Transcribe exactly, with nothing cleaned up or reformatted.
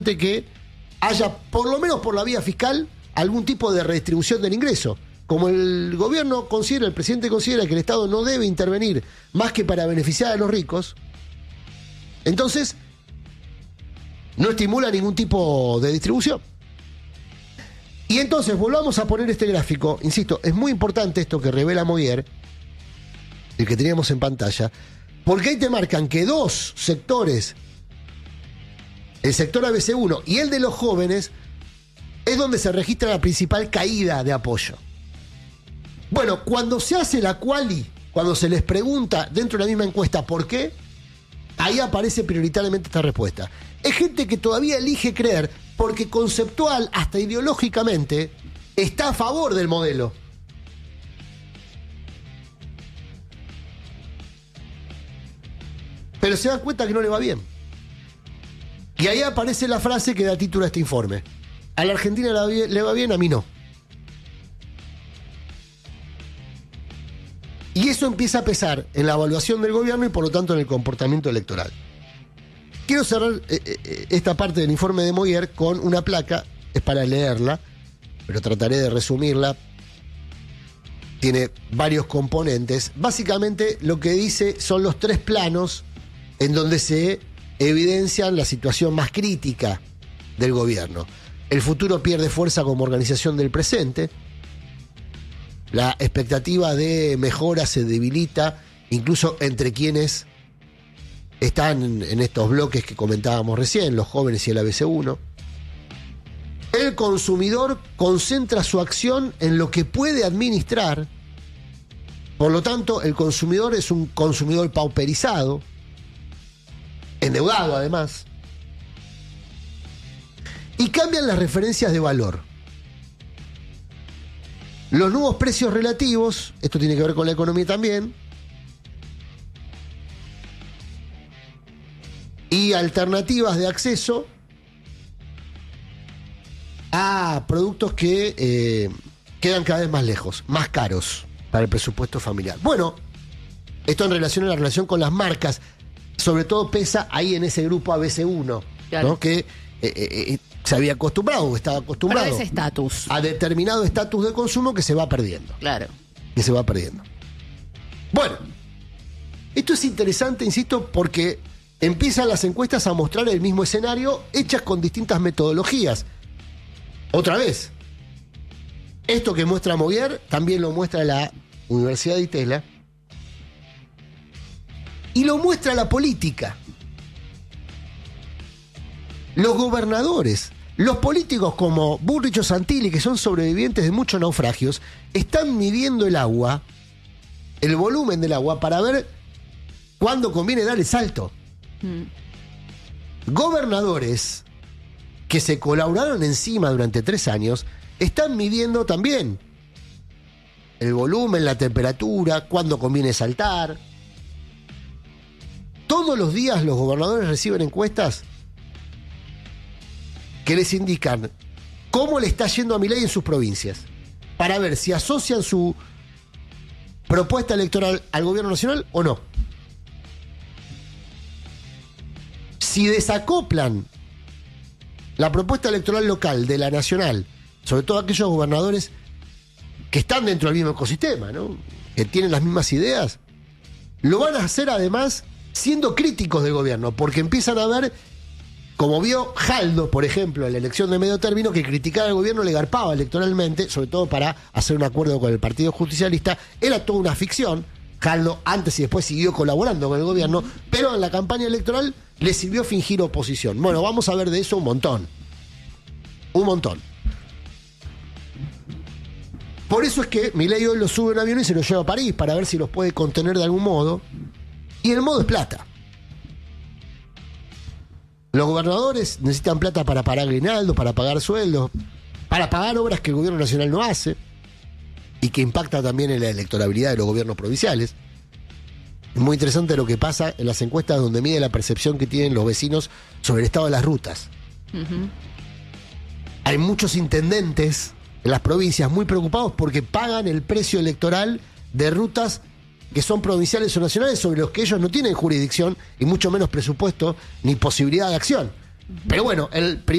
que haya, por lo menos por la vía fiscal, algún tipo de redistribución del ingreso. Como el gobierno considera, el presidente considera que el Estado no debe intervenir más que para beneficiar a los ricos, entonces no estimula ningún tipo de distribución. Y entonces volvamos a poner este gráfico. Insisto, es muy importante esto que revela Moguer, el que teníamos en pantalla, porque ahí te marcan que dos sectores, el sector A B C uno y el de los jóvenes, es donde se registra la principal caída de apoyo. Bueno, cuando se hace la quali, cuando se les pregunta dentro de la misma encuesta por qué, ahí aparece prioritariamente esta respuesta. Es gente que todavía elige creer porque conceptual, hasta ideológicamente, está a favor del modelo. Pero se dan cuenta que no le va bien. Y ahí aparece la frase que da título a este informe. A la Argentina le va bien, a mí no. Y eso empieza a pesar en la evaluación del gobierno y por lo tanto en el comportamiento electoral. Quiero cerrar eh, eh, esta parte del informe de Moguer con una placa, es para leerla, pero trataré de resumirla. Tiene varios componentes. Básicamente lo que dice son los tres planos en donde se evidencian la situación más crítica del gobierno. El futuro pierde fuerza como organización del presente. La expectativa de mejora se debilita, incluso entre quienes están en estos bloques que comentábamos recién, los jóvenes y el A B C uno. El consumidor concentra su acción en lo que puede administrar. Por lo tanto, el consumidor es un consumidor pauperizado, endeudado además. Y cambian las referencias de valor. Los nuevos precios relativos, esto tiene que ver con la economía también, y alternativas de acceso a productos que eh, quedan cada vez más lejos, más caros para el presupuesto familiar. Bueno, esto en relación a la relación con las marcas, sobre todo pesa ahí en ese grupo A B C uno, claro, ¿no? Que eh, eh, se había acostumbrado, estaba acostumbrado ese estatus, a determinado estatus de consumo que se va perdiendo. Claro. Que se va perdiendo. Bueno, esto es interesante, insisto, porque empiezan las encuestas a mostrar el mismo escenario, hechas con distintas metodologías. Otra vez, esto que muestra Moguer también lo muestra la Universidad de Itela y lo muestra la política. Los gobernadores, los políticos como Bullrich o Santilli, que son sobrevivientes de muchos naufragios, están midiendo el agua, el volumen del agua, para ver cuándo conviene dar el salto. Mm. Gobernadores que se colaboraron encima durante tres años están midiendo también el volumen, la temperatura, cuándo conviene saltar. Todos los días los gobernadores reciben encuestas que les indican cómo le está yendo a Milei en sus provincias, para ver si asocian su propuesta electoral al gobierno nacional o no. Si desacoplan la propuesta electoral local de la nacional, sobre todo aquellos gobernadores que están dentro del mismo ecosistema, ¿no?, que tienen las mismas ideas, lo van a hacer además siendo críticos del gobierno, porque empiezan a ver, como vio Jaldo, por ejemplo, en la elección de medio término, que criticar al gobierno le garpaba electoralmente, sobre todo para hacer un acuerdo con el Partido Justicialista. Era toda una ficción. Jaldo antes y después siguió colaborando con el gobierno, pero en la campaña electoral le sirvió fingir oposición. Bueno, vamos a ver de eso un montón. Un montón. Por eso es que Milei hoy lo sube en avión y se lo lleva a París, para ver si los puede contener de algún modo. Y el modo es plata. Los gobernadores necesitan plata para pagar aguinaldos, para pagar sueldos, para pagar obras que el gobierno nacional no hace y que impacta también en la electorabilidad de los gobiernos provinciales. Es muy interesante lo que pasa en las encuestas donde mide la percepción que tienen los vecinos sobre el estado de las rutas. Uh-huh. Hay muchos intendentes en las provincias muy preocupados porque pagan el precio electoral de rutas que son provinciales o nacionales, sobre los que ellos no tienen jurisdicción y mucho menos presupuesto ni posibilidad de acción. Pero bueno, el